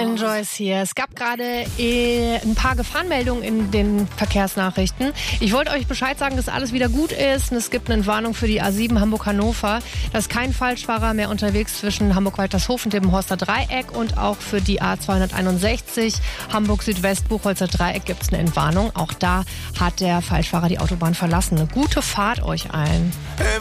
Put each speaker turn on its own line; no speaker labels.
Enjoy hier. Es gab gerade ein paar Gefahrenmeldungen in den Verkehrsnachrichten. Ich wollte euch Bescheid sagen, dass alles wieder gut ist. Und es gibt eine Entwarnung für die A7 Hamburg-Hannover. Da ist kein Falschfahrer mehr unterwegs zwischen Hamburg-Waltershof und dem Horster Dreieck. Und auch für die A261 Hamburg-Südwest-Buchholzer Dreieck gibt es eine Entwarnung. Auch da hat der Falschfahrer die Autobahn verlassen. Eine gute Fahrt euch allen.